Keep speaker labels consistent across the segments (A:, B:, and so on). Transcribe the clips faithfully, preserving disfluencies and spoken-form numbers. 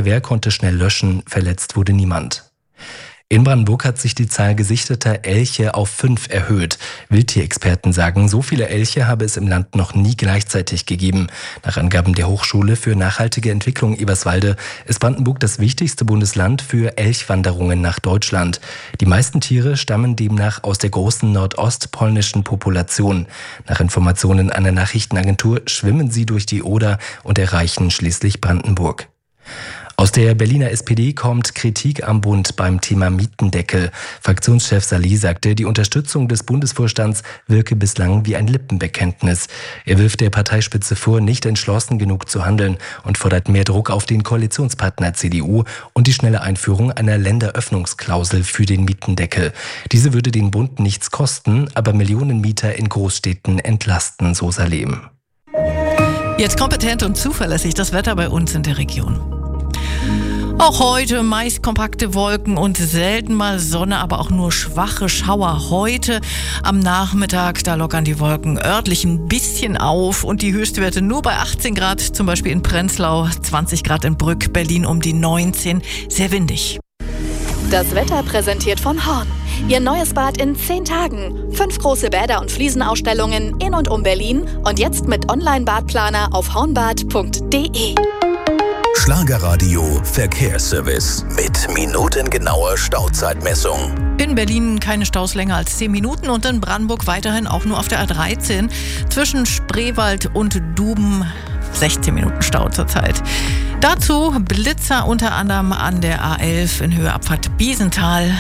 A: Feuerwehr konnte schnell löschen, verletzt wurde niemand. In Brandenburg hat sich die Zahl gesichteter Elche auf fünf erhöht. Wildtierexperten sagen, so viele Elche habe es im Land noch nie gleichzeitig gegeben. Nach Angaben der Hochschule für nachhaltige Entwicklung Eberswalde ist Brandenburg das wichtigste Bundesland für Elchwanderungen nach Deutschland. Die meisten Tiere stammen demnach aus der großen nordostpolnischen Population. Nach Informationen einer Nachrichtenagentur schwimmen sie durch die Oder und erreichen schließlich Brandenburg. Aus der Berliner S P D kommt Kritik am Bund beim Thema Mietendeckel. Fraktionschef Salih sagte, die Unterstützung des Bundesvorstands wirke bislang wie ein Lippenbekenntnis. Er wirft der Parteispitze vor, nicht entschlossen genug zu handeln und fordert mehr Druck auf den Koalitionspartner C D U und die schnelle Einführung einer Länderöffnungsklausel für den Mietendeckel. Diese würde den Bund nichts kosten, aber Millionen Mieter in Großstädten entlasten, so Saleh.
B: Jetzt kompetent und zuverlässig das Wetter bei uns in der Region. Auch heute meist kompakte Wolken und selten mal Sonne, aber auch nur schwache Schauer. Heute am Nachmittag, da lockern die Wolken örtlich ein bisschen auf und die Höchstwerte nur bei achtzehn Grad, zum Beispiel in Prenzlau, zwanzig Grad in Brück, Berlin um die neunzehn, sehr windig.
C: Das Wetter präsentiert von Horn. Ihr neues Bad in zehn Tagen. Fünf große Bäder und Fliesenausstellungen in und um Berlin und jetzt mit Online-Badplaner auf hornbad punkt de.
D: Schlagerradio Verkehrsservice mit minutengenauer Stauzeitmessung.
B: In Berlin keine Staus länger als zehn Minuten und in Brandenburg weiterhin auch nur auf der A dreizehn. Zwischen Spreewald und Duben sechzehn Minuten Stau zurzeit. Dazu Blitzer unter anderem an der A elf in Höhe Abfahrt Biesenthal.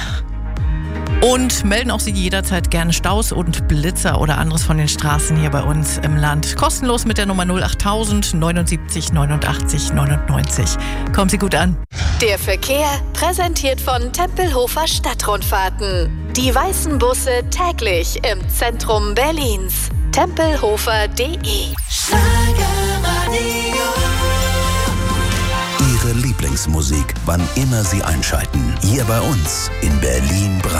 B: Und melden auch Sie jederzeit gerne Staus und Blitzer oder anderes von den Straßen hier bei uns im Land. Kostenlos mit der Nummer null acht null null neunundsiebzig neunundachtzig neunundneunzig. Kommen Sie gut an.
C: Der Verkehr präsentiert von Tempelhofer Stadtrundfahrten. Die weißen Busse täglich im Zentrum Berlins. tempelhofer punkt de.
D: Ihre Lieblingsmusik, wann immer Sie einschalten. Hier bei uns in Berlin.